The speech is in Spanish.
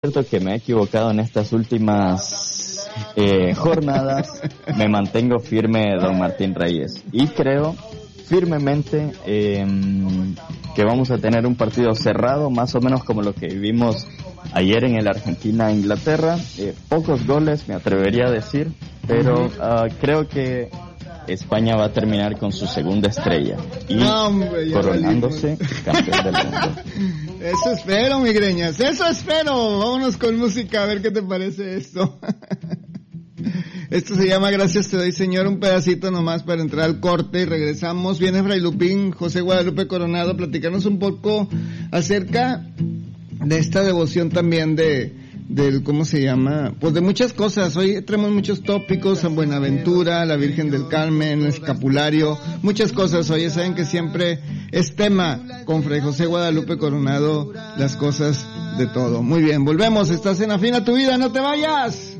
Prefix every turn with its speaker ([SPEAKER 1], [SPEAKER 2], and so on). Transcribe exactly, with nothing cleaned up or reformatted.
[SPEAKER 1] cierto que me he equivocado en estas últimas eh, jornadas. Me mantengo firme, don Martín Reyes, y creo firmemente eh, que vamos a tener un partido cerrado, más o menos como lo que vivimos ayer en el Argentina-Inglaterra. Eh, pocos goles, me atrevería a decir, pero uh, creo que España va a terminar con su segunda estrella y no, hombre, coronándose campeón del mundo.
[SPEAKER 2] Eso espero, migreñas, eso espero. Vámonos con música a ver qué te parece esto. Esto se llama Gracias te doy, Señor, un pedacito nomás para entrar al corte y regresamos. Viene Fray Lupín, José Guadalupe Coronado, a platicarnos un poco acerca de esta devoción también de, del, ¿cómo se llama? Pues de muchas cosas. Hoy tenemos muchos tópicos, San Buenaventura, la Virgen del Carmen, el escapulario, muchas cosas. Oye, saben que siempre es tema con Fray José Guadalupe Coronado, las cosas de todo. Muy bien, volvemos, estás en Afina tu Vida, no te vayas.